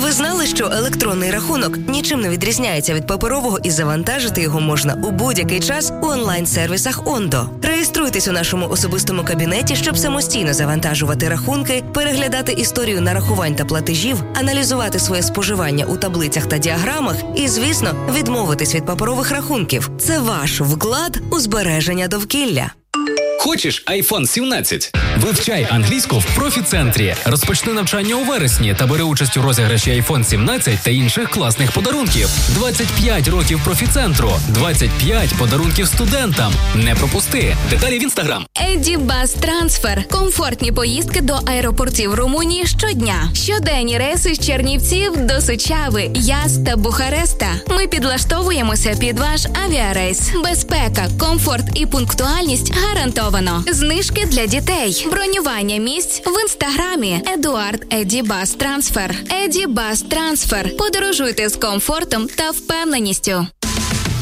Ви знали, що електронний рахунок нічим не відрізняється від паперового і завантажити його можна у будь-який час у онлайн-сервісах Ондо. Реєструйтесь у нашому особистому кабінеті, щоб самостійно завантажувати рахунки, переглядати історію нарахувань та платежів, аналізувати своє споживання у таблицях та діаграмах і, звісно, відмовитись від паперових рахунків. Це ваш вклад у збереження довкілля. Хочеш iPhone 17? Вивчай англійську в Профі-центрі. Розпочни навчання у вересні та бери участь у розіграші iPhone 17 та інших класних подарунків. 25 років Профі-центру. 25 подарунків студентам. Не пропусти. Деталі в Instagram. Еді Бас Трансфер. Комфортні поїздки до аеропортів Румунії щодня. Щоденні рейси з Чернівців до Сучави, Яз та Бухареста. Ми підлаштовуємося під ваш авіарейс. Безпека, комфорт і пунктуальність гарантовано. Знижки для дітей. Бронювання місць в інстаграмі Едуард Еді Бас Трансфер. Еді Бас Трансфер. Подорожуйте з комфортом та впевненістю.